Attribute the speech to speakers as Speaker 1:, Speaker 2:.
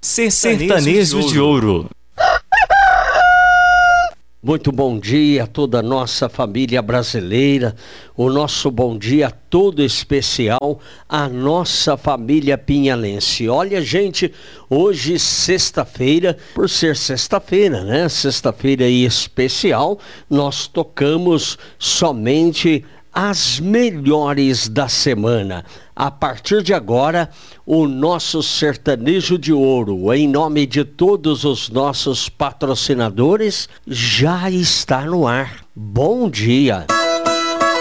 Speaker 1: Sertanejo de Ouro.
Speaker 2: Muito bom dia a toda a nossa família brasileira, o nosso bom dia todo especial à nossa família pinhalense. Olha, gente, hoje sexta-feira, por ser sexta-feira, né? Sexta-feira especial, nós tocamos somente as melhores da semana. A partir de agora, o nosso Sertanejo de Ouro, em nome de todos os nossos patrocinadores, já está no ar. Bom dia!